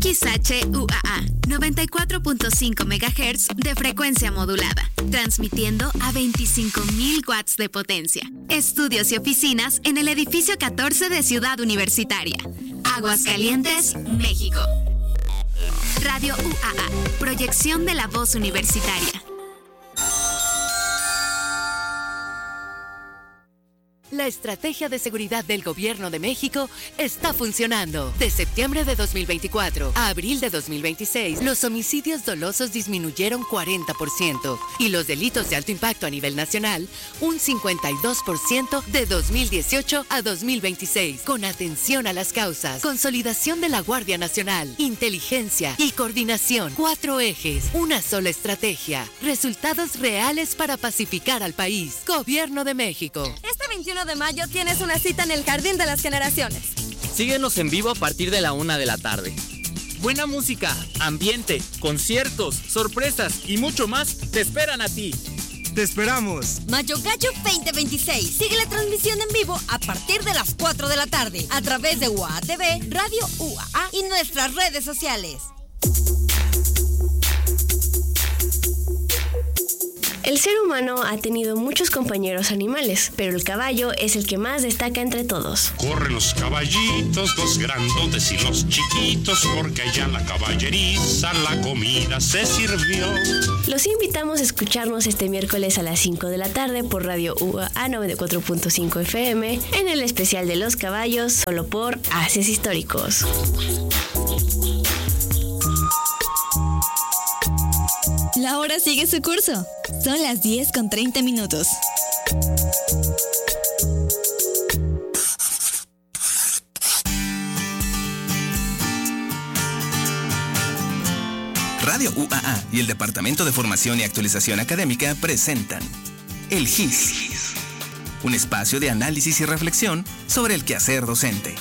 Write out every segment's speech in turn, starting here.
XHUAA 94.5 MHz de frecuencia modulada, transmitiendo a 25,000 watts de potencia. Estudios y oficinas en el edificio 14 de Ciudad Universitaria, Aguascalientes, México. Radio UAA, proyección de la voz universitaria. La estrategia de seguridad del Gobierno de México está funcionando. De septiembre de 2024 a abril de 2026, los homicidios dolosos disminuyeron 40% y los delitos de alto impacto a nivel nacional un 52% de 2018 a 2026. Con atención a las causas, consolidación de la Guardia Nacional, inteligencia y coordinación. 4 ejes, una sola estrategia. Resultados reales para pacificar al país. Gobierno de México. Este 21 de mayo tienes una cita en el Jardín de las Generaciones. Síguenos en vivo a partir de la 1 de la tarde. Buena música, ambiente, conciertos, sorpresas y mucho más te esperan a ti. ¡Te esperamos! Mayo Gallo 2026. Sigue la transmisión en vivo a partir de las 4 de la tarde a través de UAA TV, Radio UAA y nuestras redes sociales. El ser humano ha tenido muchos compañeros animales, pero el caballo es el que más destaca entre todos. Corren los caballitos, los grandotes y los chiquitos, porque allá en la caballeriza la comida se sirvió. Los invitamos a escucharnos este miércoles a las 5 de la tarde por Radio UAA 94.5 FM en el especial de los caballos, solo por Haces Históricos. La hora sigue su curso. Son las 10:30. Radio UAA y el Departamento de Formación y Actualización Académica presentan El GIS, un espacio de análisis y reflexión sobre el quehacer docente.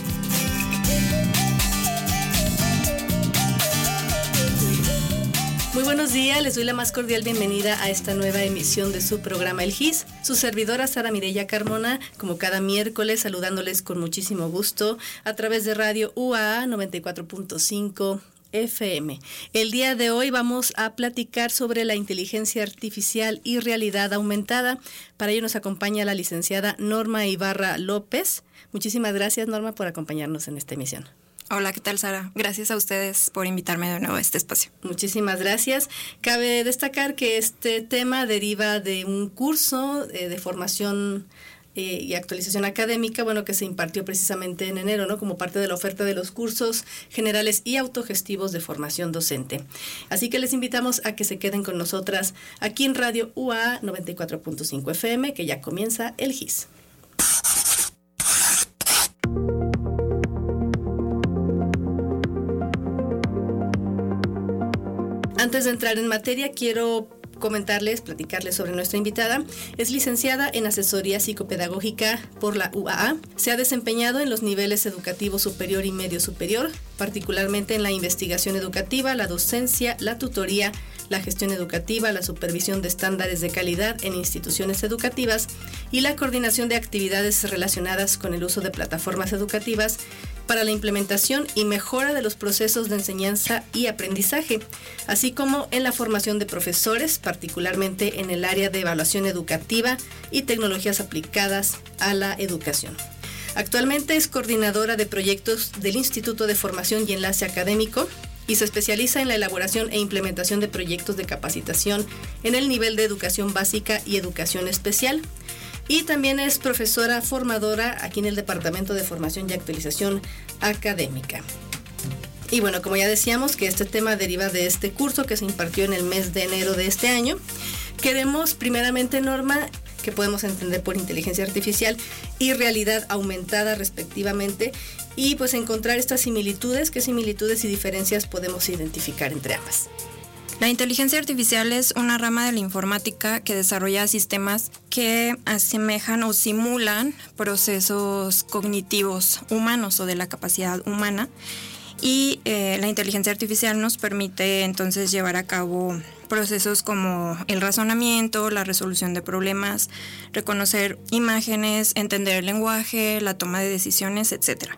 Muy buenos días, les doy la más cordial bienvenida a esta nueva emisión de su programa El GIS. Su servidora Sara Mireya Carmona, como cada miércoles, saludándoles con muchísimo gusto a través de Radio UAA 94.5 FM. El día de hoy vamos a platicar sobre la inteligencia artificial y realidad aumentada. Para ello nos acompaña la licenciada Norma Ibarra López. Muchísimas gracias, Norma, por acompañarnos en esta emisión. Hola, ¿qué tal, Sara? Gracias a ustedes por invitarme de nuevo a este espacio. Muchísimas gracias. Cabe destacar que este tema deriva de un curso de formación y actualización académica, que se impartió precisamente en enero, ¿no? Como parte de la oferta de los cursos generales y autogestivos de formación docente. Así que les invitamos a que se queden con nosotras aquí en Radio UAA 94.5 FM, que ya comienza el GIS. Antes de entrar en materia, quiero platicarles sobre nuestra invitada. Es licenciada en asesoría psicopedagógica por la UAA. Se ha desempeñado en los niveles educativo superior y medio superior, particularmente en la investigación educativa, la docencia, la tutoría, la gestión educativa, la supervisión de estándares de calidad en instituciones educativas y la coordinación de actividades relacionadas con el uso de plataformas educativas para la implementación y mejora de los procesos de enseñanza y aprendizaje, así como en la formación de profesores, particularmente en el área de evaluación educativa y tecnologías aplicadas a la educación. Actualmente es coordinadora de proyectos del Instituto de Formación y Enlace Académico y se especializa en la elaboración e implementación de proyectos de capacitación en el nivel de educación básica y educación especial. Y también es profesora formadora aquí en el Departamento de Formación y Actualización Académica. Y como ya decíamos que este tema deriva de este curso que se impartió en el mes de enero de este año, queremos primeramente, Norma, que podemos entender por inteligencia artificial y realidad aumentada respectivamente, y encontrar estas similitudes, qué similitudes y diferencias podemos identificar entre ambas. La inteligencia artificial es una rama de la informática que desarrolla sistemas que asemejan o simulan procesos cognitivos humanos o de la capacidad humana, y la inteligencia artificial nos permite entonces llevar a cabo procesos como el razonamiento, la resolución de problemas, reconocer imágenes, entender el lenguaje, la toma de decisiones, etc.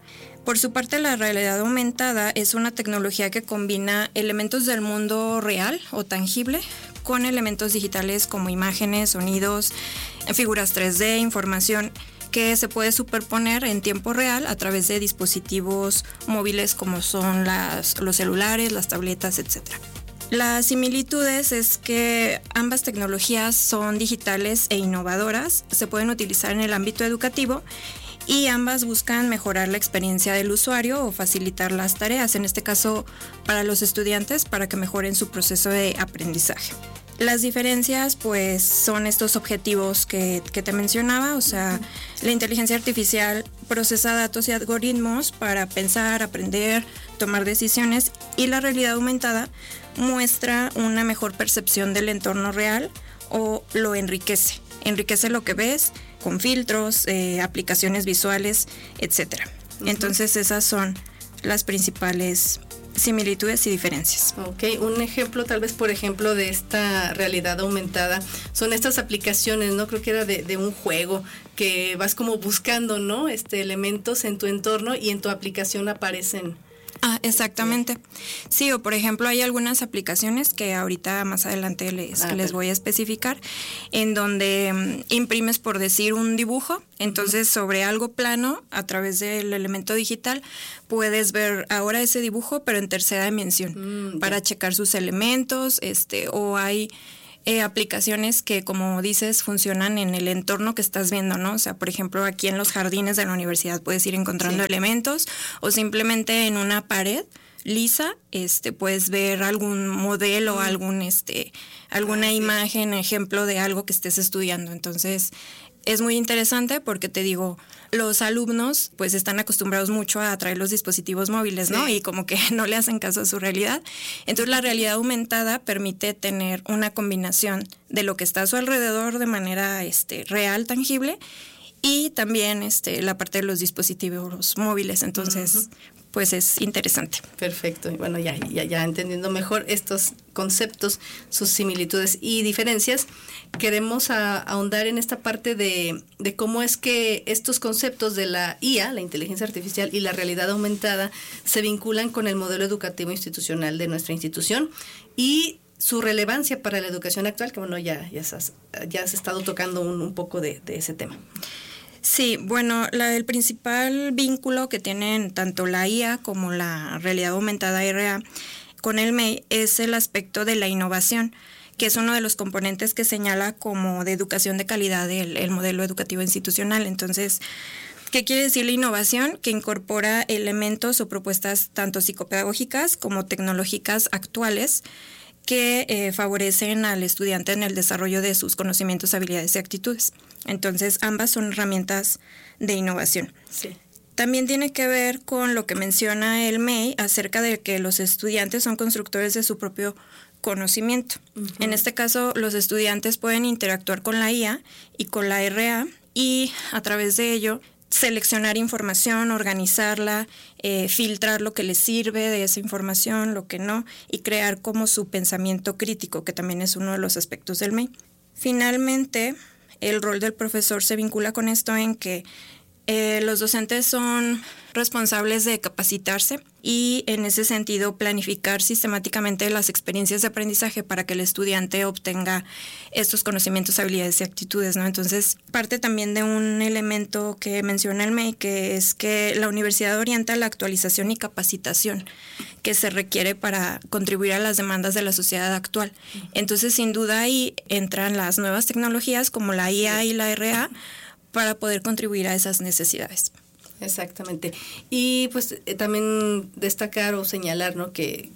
Por su parte, la realidad aumentada es una tecnología que combina elementos del mundo real o tangible con elementos digitales como imágenes, sonidos, figuras 3D, información que se puede superponer en tiempo real a través de dispositivos móviles como son los celulares, las tabletas, etc. Las similitudes es que ambas tecnologías son digitales e innovadoras, se pueden utilizar en el ámbito educativo y ambas buscan mejorar la experiencia del usuario o facilitar las tareas, en este caso para los estudiantes, para que mejoren su proceso de aprendizaje. Las diferencias pues son estos objetivos que te mencionaba, o sea, la inteligencia artificial procesa datos y algoritmos para pensar, aprender, tomar decisiones, y la realidad aumentada muestra una mejor percepción del entorno real o lo enriquece lo que ves con filtros, aplicaciones visuales, etc. Entonces esas son las principales similitudes y diferencias. Ok, un ejemplo tal vez, por ejemplo, de esta realidad aumentada son estas aplicaciones, ¿no? Creo que era de un juego que vas como buscando, ¿no? Elementos en tu entorno y en tu aplicación aparecen. Ah, exactamente. Sí, o por ejemplo hay algunas aplicaciones que ahorita más adelante les voy a especificar, en donde imprimes, por decir, un dibujo, entonces sobre algo plano, a través del elemento digital, puedes ver ahora ese dibujo, pero en tercera dimensión, para checar sus elementos, o hay aplicaciones que, como dices, funcionan en el entorno que estás viendo, ¿no? O sea, por ejemplo, aquí en los jardines de la universidad puedes ir encontrando elementos, o simplemente en una pared lisa, puedes ver algún modelo, alguna imagen, ejemplo de algo que estés estudiando. Entonces, es muy interesante porque te digo, los alumnos pues están acostumbrados mucho a traer los dispositivos móviles, ¿no? Y como que no le hacen caso a su realidad. Entonces la realidad aumentada permite tener una combinación de lo que está a su alrededor de manera real, tangible, y también la parte de los dispositivos móviles. Entonces, pues es interesante. Perfecto. Y bueno, ya entendiendo mejor estos conceptos, sus similitudes y diferencias, queremos ahondar en esta parte de cómo es que estos conceptos de la IA, la inteligencia artificial, y la realidad aumentada se vinculan con el modelo educativo institucional de nuestra institución y su relevancia para la educación actual, que bueno, ya has estado tocando un poco de ese tema. Sí, bueno, el principal vínculo que tienen tanto la IA como la realidad aumentada RA con el MEI es el aspecto de la innovación, que es uno de los componentes que señala como de educación de calidad el modelo educativo institucional. Entonces, ¿qué quiere decir la innovación? Que incorpora elementos o propuestas tanto psicopedagógicas como tecnológicas actuales que favorecen al estudiante en el desarrollo de sus conocimientos, habilidades y actitudes. Entonces, ambas son herramientas de innovación. Sí. También tiene que ver con lo que menciona el MEI acerca de que los estudiantes son constructores de su propio conocimiento. En este caso, los estudiantes pueden interactuar con la IA y con la RA y a través de ello seleccionar información, organizarla, filtrar lo que les sirve de esa información, lo que no, y crear como su pensamiento crítico, que también es uno de los aspectos del MEI. Finalmente, el rol del profesor se vincula con esto en que los docentes son responsables de capacitarse y en ese sentido planificar sistemáticamente las experiencias de aprendizaje para que el estudiante obtenga estos conocimientos, habilidades y actitudes, ¿no? Entonces, parte también de un elemento que menciona el MEI, que es que la universidad orienta la actualización y capacitación que se requiere para contribuir a las demandas de la sociedad actual. Entonces, sin duda ahí entran las nuevas tecnologías como la IA y la RA para poder contribuir a esas necesidades. Exactamente. Y pues también destacar o señalar, ¿no? que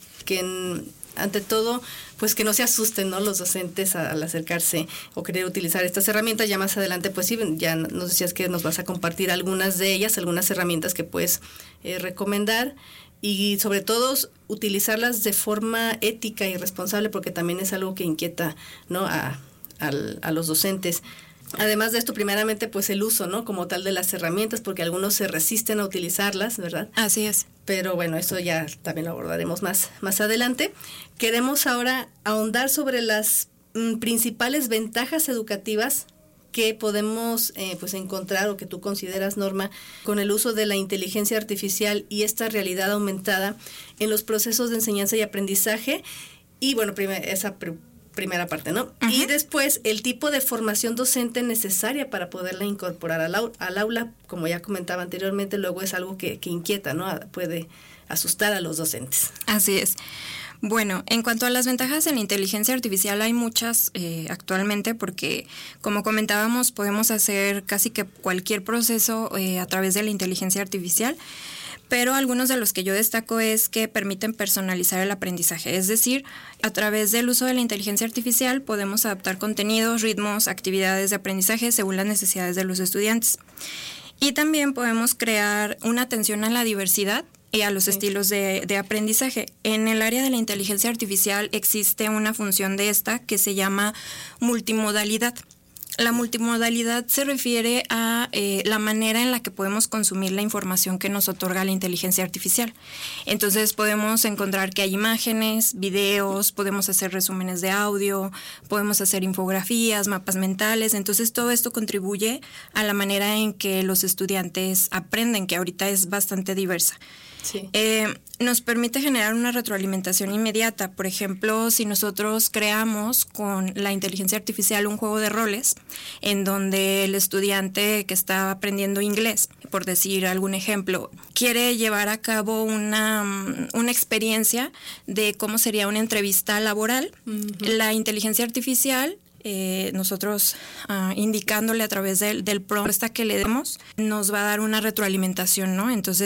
ante todo, pues que no se asusten, ¿no? Los docentes al acercarse o querer utilizar estas herramientas. Ya más adelante, pues sí, ya nos decías que nos vas a compartir algunas de ellas, algunas herramientas que puedes recomendar, y sobre todo utilizarlas de forma ética y responsable, porque también es algo que inquieta, ¿no? a los docentes. Además de esto, primeramente, pues el uso, ¿no? Como tal de las herramientas, porque algunos se resisten a utilizarlas, ¿verdad? Así es. Pero bueno, eso ya también lo abordaremos más adelante. Queremos ahora ahondar sobre las principales ventajas educativas que podemos pues encontrar o que tú consideras, Norma, con el uso de la inteligencia artificial y esta realidad aumentada en los procesos de enseñanza y aprendizaje? Y bueno, primera parte, ¿no? Uh-huh. Y después, el tipo de formación docente necesaria para poderla incorporar al aula, como ya comentaba anteriormente, luego es algo que inquieta, ¿no? Puede asustar a los docentes. Así es. Bueno, en cuanto a las ventajas de la inteligencia artificial, hay muchas actualmente, porque como comentábamos, podemos hacer casi que cualquier proceso a través de la inteligencia artificial, pero algunos de los que yo destaco es que permiten personalizar el aprendizaje, es decir, a través del uso de la inteligencia artificial podemos adaptar contenidos, ritmos, actividades de aprendizaje según las necesidades de los estudiantes. Y también podemos crear una atención a la diversidad y a los estilos de aprendizaje. En el área de la inteligencia artificial existe una función de esta que se llama multimodalidad. La multimodalidad se refiere a la manera en la que podemos consumir la información que nos otorga la inteligencia artificial. Entonces podemos encontrar que hay imágenes, videos, podemos hacer resúmenes de audio, podemos hacer infografías, mapas mentales. Entonces todo esto contribuye a la manera en que los estudiantes aprenden, que ahorita es bastante diversa. Sí. Nos permite generar una retroalimentación inmediata. Por ejemplo, si nosotros creamos con la inteligencia artificial un juego de roles en donde el estudiante que está aprendiendo inglés, por decir algún ejemplo, quiere llevar a cabo una experiencia de cómo sería una entrevista laboral, uh-huh. La inteligencia artificial, nosotros indicándole a través del prompt que le demos, nos va a dar una retroalimentación, ¿no? Entonces